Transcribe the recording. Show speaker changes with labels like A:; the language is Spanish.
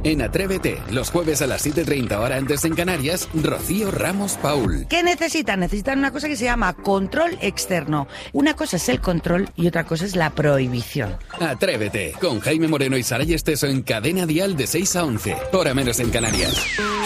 A: En Atrévete, los jueves a las 7:30 hora antes en Canarias, Rocío Ramos Paul.
B: ¿Qué necesitan? Necesitan una cosa que se llama control externo. Una cosa es el control y otra cosa es la prohibición.
A: Atrévete, con Jaime Moreno y Saray Esteso en Cadena Dial de 6 a 11, hora menos en Canarias.